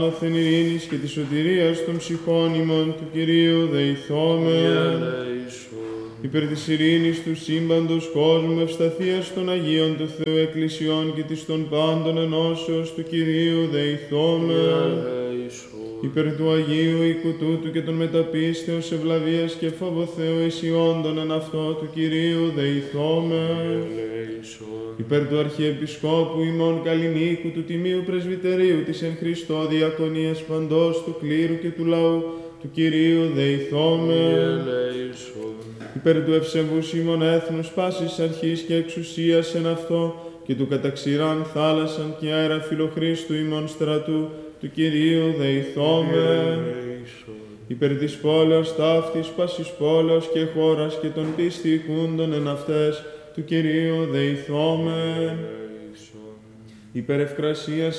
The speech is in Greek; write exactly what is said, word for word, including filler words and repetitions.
Ανώθεν ειρήνης και της σωτηρίας των ψυχών ημών του Κυρίου δεηθόμεν. Υπέρ της ειρήνης του σύμπαντος κόσμου, ευσταθίας των Αγίων του Θεού Εκκλησιών και της των πάντων ενώσεως του Κυρίου δεηθόμεν. Υπέρ του Αγίου οίκου τούτου και των μεταπίστεως ευλαβίας και φόβο Θεού αισιόντων εν αυτό του Κυρίου δεηθόμεν. Υπέρ του Αρχιεπισκόπου ημών Καλλινίκου, του Τιμίου Πρεσβυτερίου της εν Χριστώ διακονίας παντός του κλήρου και του λαού του Κυρίου δεηθόμεν. Υπέρ του ευσεβούς ημών έθνους πάσης αρχής και εξουσίας εν αυτό και του καταξηράν θάλασσαν και αέρα φιλοχρίστου ημών στρατού του Κυρίου δεηθόμεν. Υπέρ της πόλεως ταύτης, πάσης πόλεως και χώρας και των πίστη οικούντων εν αυτές του Κυρίου δεηθόμεν. Υπέρ ευκρασίας